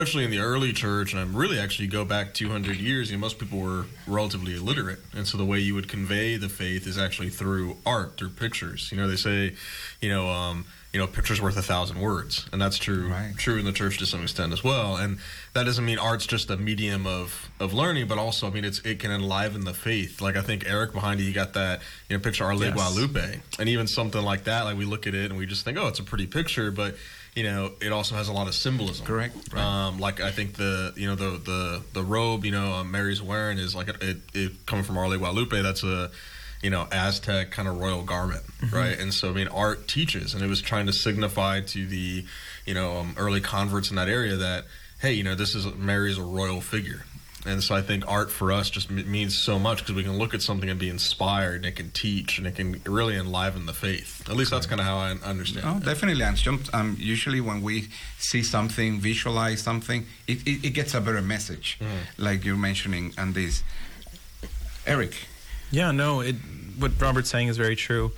especially in the early church, and I'm really actually go back 200 years, most people were relatively illiterate. And so the way you would convey the faith is actually through art, through pictures. They say, picture's worth 1,000 words. And that's true, Right. true in the church to some extent as well. And that doesn't mean art's just a medium of learning, but also, it can enliven the faith. Like, I think, Eric, behind you got that, picture Our Lady Yes. Guadalupe. And even something like that, like we look at it and we just think, oh, it's a pretty picture, but it also has a lot of symbolism. Correct. Right. Like, I think the robe, Mary's wearing is like it coming from Our Lady Guadalupe. That's a, Aztec kind of royal garment, right? And so, art teaches, and it was trying to signify to the, early converts in that area that, hey, Mary's a royal figure. And so I think art for us just means so much because we can look at something and be inspired, and it can teach, and it can really enliven the faith. At least that's kind of how I understand Oh, it. definitely. And usually when we see something, visualize something, it gets a better message, like you're mentioning on this. Eric. Yeah, no, what Robert's saying is very true.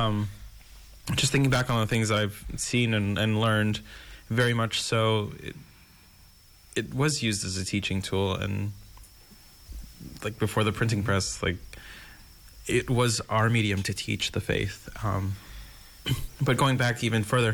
Just thinking back on the things I've seen and learned, very much so, it was used as a teaching tool, and like before the printing press, like it was our medium to teach the faith. But going back even further,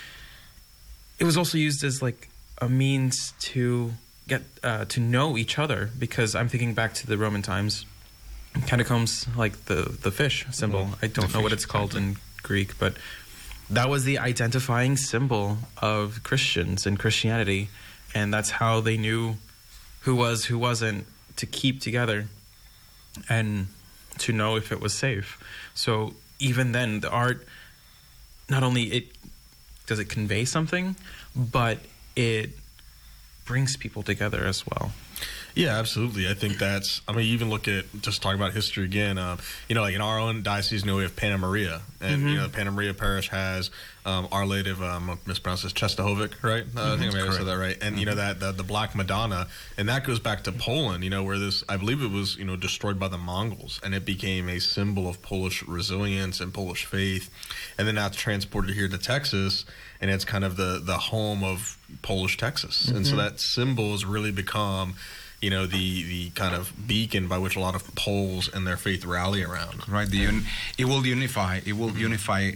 it was also used as like a means to get to know each other, because I'm thinking back to the Roman times. Catacombs, like the fish symbol. I don't know what it's called in Greek, but that was the identifying symbol of Christians and Christianity, and that's how they knew who was, who wasn't, to keep together and to know if it was safe. So even then, the art, not only does it convey something, but it brings people together as well. Yeah, absolutely. I think that's, you even look at, just talking about history again, like in our own diocese, we have Panna Maria. And, the Panna Maria Parish has Our Lady of, I'm mispronounced this, Czestochowic, right? I think I may have said that right. And, that the Black Madonna, and that goes back to Poland, where this, I believe it was, destroyed by the Mongols, and it became a symbol of Polish resilience and Polish faith. And then that's transported here to Texas, and it's kind of the home of Polish Texas. And so that symbol has really become, the kind of beacon by which a lot of Poles and their faith rally around. Right. It will unify. It will unify.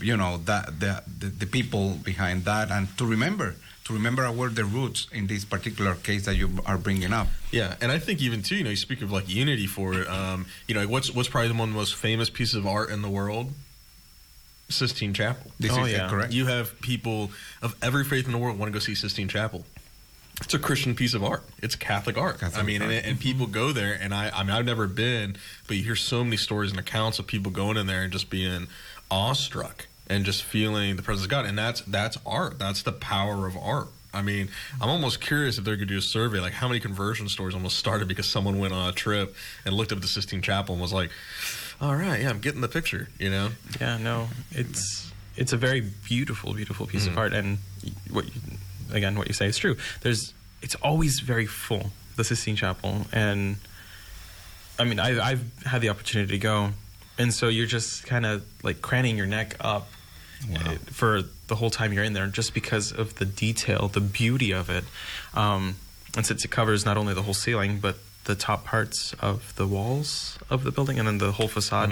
The people behind that, and to remember where the roots in this particular case that you are bringing up. Yeah, and I think even too, you speak of like unity for it. What's probably one of the most famous pieces of art in the world? Sistine Chapel. This is correct. You have people of every faith in the world want to go see Sistine Chapel. It's a Christian piece of art. It's Catholic art. And people go there, and I've never been, but you hear so many stories and accounts of people going in there and just being awestruck and just feeling the presence of God. And that's art. That's the power of art. I'm almost curious if they're going to do a survey, like how many conversion stories almost started because someone went on a trip and looked up the Sistine Chapel and was like, all right, yeah, I'm getting the picture, Yeah, no, it's a very beautiful, beautiful piece of art, and what you say is true. It's always very full, the Sistine Chapel, and I've had the opportunity to go, and so you're just kind of like craning your neck up for the whole time you're in there, just because of the detail, the beauty of it, and since it covers not only the whole ceiling but the top parts of the walls of the building, and then the whole facade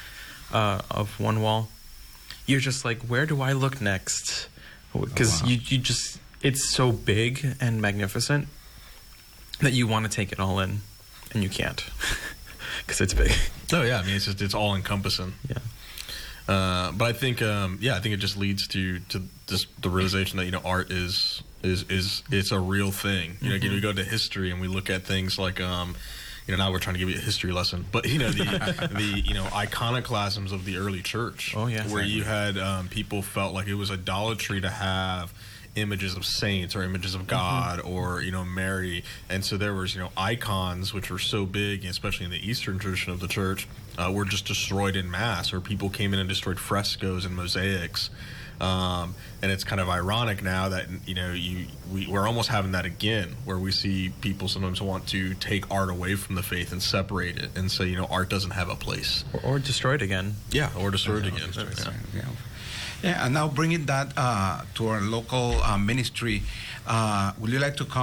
of one wall. You're just like, where do I look next? Because you just, it's so big and magnificent that you want to take it all in, and you can't because it's big. Oh yeah, it's all encompassing. Yeah. But I think I think it just leads to just the realization that art is it's a real thing. Again, we go to history and we look at things like now we're trying to give you a history lesson, but the iconoclasms of the early church. Oh yeah, where you had people felt like it was idolatry to have images of saints or images of God or Mary, and so there was icons which were so big, especially in the Eastern tradition of the church, were just destroyed in mass, or people came in and destroyed frescoes and mosaics. And it's kind of ironic now that we're almost having that again, where we see people sometimes want to take art away from the faith and separate it and say art doesn't have a place, or destroy it again. Yeah, or destroy it again. Yeah, and now bringing that to our local ministry, would you like to comment